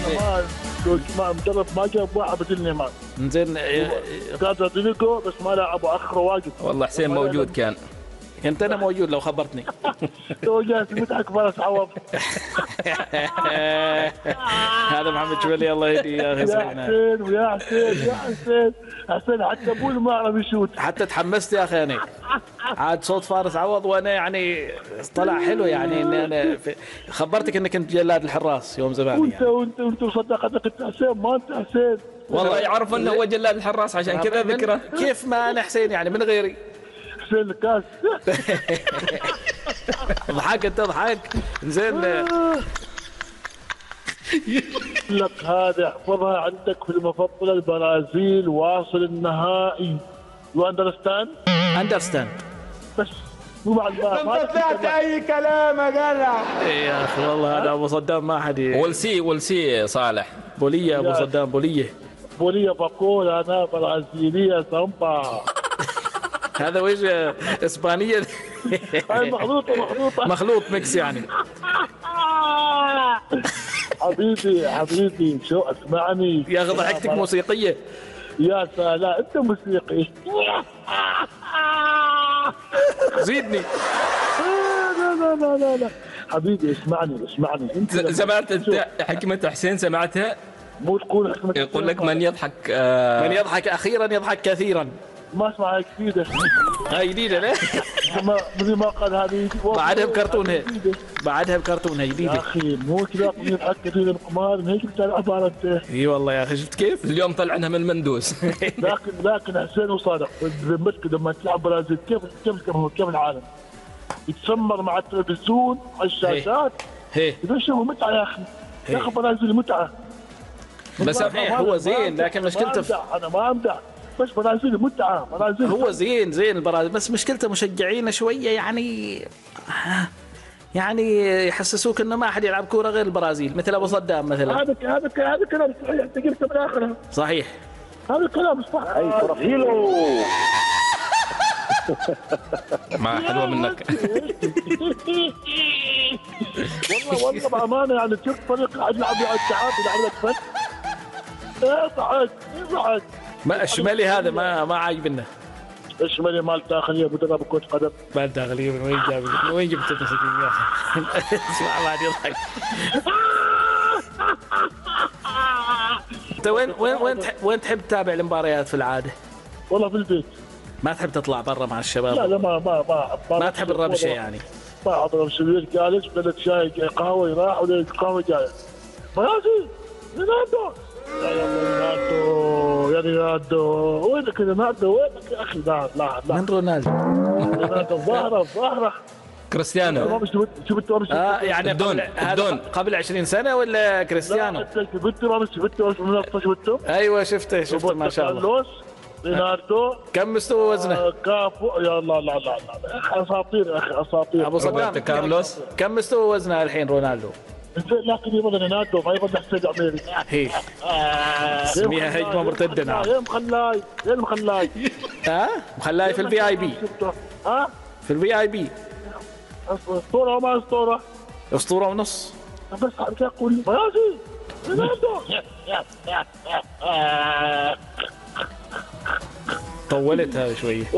ما مدرب ما جاب واحد بدل نيمار. زين قاعد رودريجو بس ما لعبوا اخر واقف. والله حسين موجود كان. كنت انا موجود لو خبرتني. تو جالس مضحك فارس عوض. هذا محمد شبلي الله يهديه يا اخي. يا حسين ويا حسين يا حسين. حسين حتى ابوي ما عرف يشوت. حتى تحمست يا اخي انا. عاد صوت فارس عوض وانا يعني طلع حلو يعني اني انا خبرتك انك كنت جلاد الحراس يوم زمان يعني. وانت صدقتك انت حسين ما انت حسين. والله يعرف انه هو جلاد الحراس عشان كذا ذكره. كيف ما انا حسين يعني من غيري. حسين الكاس. ضحك انت ضحك. زين لك هذا احفظها عندك في المفضله. البرازيل واصل النهائي. يو اندرستاند؟ اندرستاند بس مو مع الباب. انت طلعت اي كلام يا جدع. يا اخي والله هذا ابو صدام ما حد. ولسي صالح. بوليه ابو صدام بوليه. بوليه بقول انا برازيليه سامبا. هذا وش اسبانيه. هاي مخلوطه مخلوط ميكس يعني. حبيبي شو اسمعني يا اخي ضحكتك موسيقيه. يا سلام انت موسيقي. زيدني. لا حبيبي اسمعني انت سمعت انت حكمة حسين سمعتها؟ مو تقول حكمة. يقول لك من يضحك من يضحك اخيرا يضحك كثيرا. ما اسمع هاي جديده. هاي جديده ليه؟ ما قال هذه بعدها بكرتونها. بعدها بكرتونها جديده. يا اخي مو كذا يضحك كثير القمار من هيك بتاع عباره انت. اي والله يا اخي شفت كيف؟ اليوم طلعناها من المندوس. لكن حسين وصادق بذمتك لما تلعب برازيل كيف العالم يتسمر مع التلفزيون على الشاشات. اذا شو متعه يا اخي. يا اخي برازيل متعه. بس هو زين لكن مشكلته انا ما امدح بس برازيل متعه. برازيل هو زين البرازيل بس مشكلته مشجعينه شويه يعني يحسسوك انه ما حد يلعب كوره غير البرازيل مثل ابو صدام مثلا. هذا كلام صحيح. انت جبته من اخره. صحيح. هذا الكلام صح. ما حلوه منك. والله بامانه يعني شفت فريق قاعد يلعب على التعافي يلعب لك فن. يضحك ما الشمالي هذا ما عاجبنا. الشمالي مال داخليه مدرب كره قدم. مال داخليه من وين جبت التسكين يا اخي. اسمع بعد يضحك. انت وين تحب تتابع المباريات في العاده؟ والله في البيت. ما تحب تطلع برا مع الشباب؟ لا ما تحب الربشه يعني؟ ما اضرب شبير جالس بلد شاي قهوه راح ولا قهوه جايه. برازيل رونالدو. يا رونالدو وينك رونالدو وينك يا اخي. لا من رونالدو؟ رونالدو ظهره كريستيانو. شفت يعني الدون قبل 20 سنه ولا كريستيانو؟ شفته ايوه شفته ما شاء الله. رونالدو كم مستوى وزنه؟ كافو يا الله لا اساطير يا اخي اساطير. ابو صدام كارلوس كم مستوى وزنه الحين رونالدو؟ لكن يبغى رونالدو ما يبغى حسين عميري. هي اسميها هجمه مرتده. نعم يا مخلاي مخلاي في الفي اي بي. في الفي اي بي اسطوره وما اسطوره ونص. بس اقول برازيل رونالدو. طولت هذا شويه.